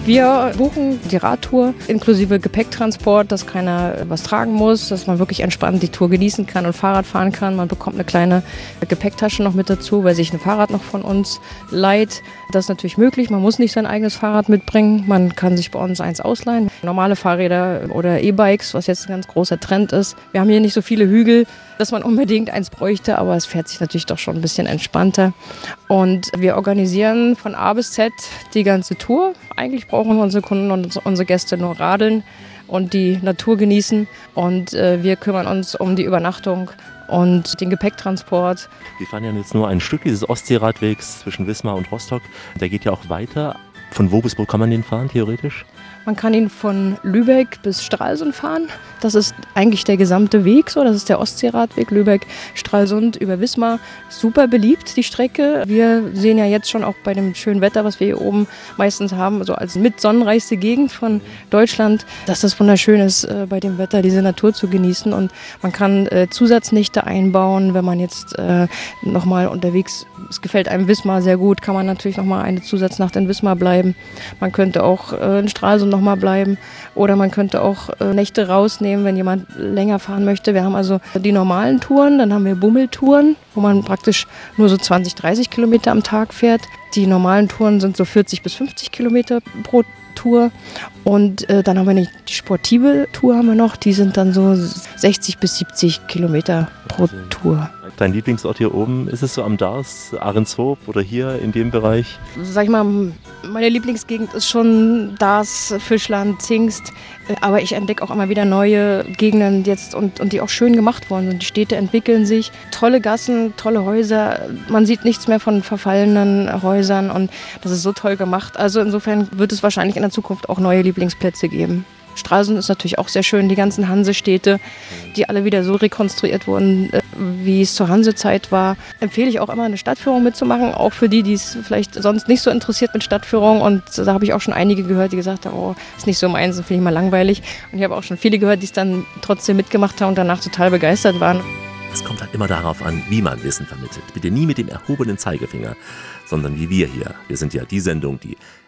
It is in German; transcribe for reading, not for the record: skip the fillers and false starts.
Wir buchen die Radtour inklusive Gepäcktransport, dass keiner was tragen muss, dass man wirklich entspannt die Tour genießen kann und Fahrrad fahren kann. Man bekommt eine kleine Gepäcktasche noch mit dazu, weil sich ein Fahrrad noch von uns leiht. Das ist natürlich möglich. Man muss nicht sein eigenes Fahrrad mitbringen. Man kann sich bei uns eins ausleihen. Normale Fahrräder oder E-Bikes, was jetzt ein ganz großer Trend ist. Wir haben hier nicht so viele Hügel, dass man unbedingt eins bräuchte, aber es fährt sich natürlich doch schon ein bisschen entspannter. Und wir organisieren von A bis Z die ganze Tour. Eigentlich brauchen unsere Kunden und unsere Gäste nur radeln und die Natur genießen. Und wir kümmern uns um die Übernachtung und den Gepäcktransport. Wir fahren ja jetzt nur ein Stück dieses Ostseeradwegs zwischen Wismar und Rostock. Der geht ja auch weiter. Von wo bis wo kann man den fahren, theoretisch? Man kann ihn von Lübeck bis Stralsund fahren. Das ist eigentlich der gesamte Weg so. Das ist der Ostseeradweg Lübeck, Stralsund über Wismar. Super beliebt, die Strecke. Wir sehen ja jetzt schon auch bei dem schönen Wetter, was wir hier oben meistens haben, so als mit sonnenreichste Gegend von Deutschland, dass das wunderschön ist, bei dem Wetter diese Natur zu genießen. Und man kann Zusatznächte einbauen, wenn man jetzt nochmal unterwegs, es gefällt einem Wismar sehr gut, kann man natürlich nochmal eine Zusatznacht in Wismar bleiben. Man könnte auch in Stralsund nochmal bleiben oder man könnte auch Nächte rausnehmen, wenn jemand länger fahren möchte. Wir haben also die normalen Touren, dann haben wir Bummeltouren, wo man praktisch nur so 20, 30 Kilometer am Tag fährt. Die normalen Touren sind so 40 bis 50 Kilometer pro Tour und dann haben wir die sportive Tour haben wir noch, die sind dann so 60 bis 70 Kilometer pro Tour. Dein Lieblingsort hier oben, ist es so am Dars, Ahrenshoop oder hier in dem Bereich? Sag ich mal, meine Lieblingsgegend ist schon Dars, Fischland, Zingst. Aber ich entdecke auch immer wieder neue Gegenden jetzt und die auch schön gemacht worden sind. Die Städte entwickeln sich, tolle Gassen, tolle Häuser. Man sieht nichts mehr von verfallenen Häusern und das ist so toll gemacht. Also insofern wird es wahrscheinlich in der Zukunft auch neue Lieblingsplätze geben. Stralsund ist natürlich auch sehr schön, die ganzen Hansestädte, die alle wieder so rekonstruiert wurden, wie es zur Hansezeit war. Empfehle ich auch immer, eine Stadtführung mitzumachen, auch für die, die es vielleicht sonst nicht so interessiert mit Stadtführung. Und da habe ich auch schon einige gehört, die gesagt haben, oh, ist nicht so meins, finde ich mal langweilig. Und ich habe auch schon viele gehört, die es dann trotzdem mitgemacht haben und danach total begeistert waren. Es kommt halt immer darauf an, wie man Wissen vermittelt. Bitte nie mit dem erhobenen Zeigefinger, sondern wie wir hier. Wir sind ja die Sendung, die